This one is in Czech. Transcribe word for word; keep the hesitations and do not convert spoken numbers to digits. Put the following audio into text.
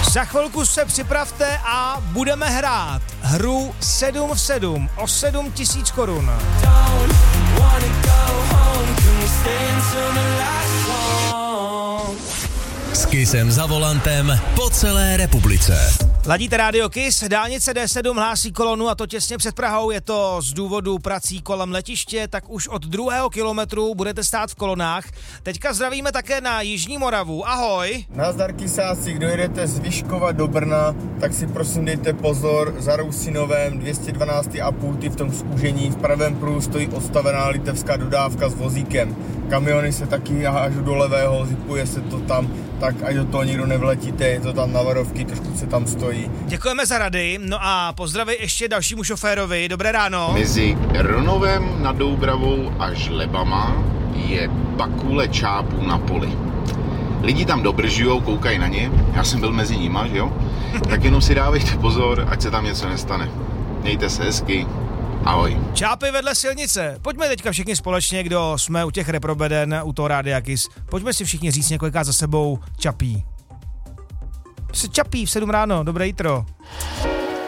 Za chvilku se připravte a budeme hrát hru sedm v sedm o sedm tisíc korun. S Kissem za volantem po celé republice. Ladíte rádio Kiss, dálnice D sedm hlásí kolonu a to těsně před Prahou, je to z důvodu prací kolem letiště, tak už od druhého kilometru budete stát v kolonách. Teďka zdravíme také na Jižní Moravu, ahoj. Nazdar Kisáci, kdo jedete z Vyškova do Brna, tak si prosím dejte pozor, za Rousinovém dvě stě dvanáct a půl v tom zúžení, v pravém pruhu stojí odstavená litevská dodávka s vozíkem. Kamiony se taky hážou do levého, zipuje se to tam, tak ať do toho nikdo nevletíte, je to tam na varovky, trošku se tam stojí. Děkujeme za rady, no a pozdraví ještě dalšímu šoférovi, dobré ráno. Mezi Ronovem nad Doubravou a Žlebama je bakule čápů na poli. Lidi tam dobržujou, koukají na ně, já jsem byl mezi nima, že jo? Tak jenom si dávejte pozor, ať se tam něco nestane. Mějte se hezky. Ahoj. Čápy vedle silnice. Pojďme teďka všichni společně, kdo jsme u těch reprobeden, u toho Rádia Kiss. Pojďme si všichni říct několikrát za sebou čapí. Se čapí v sedm ráno, dobré jitro.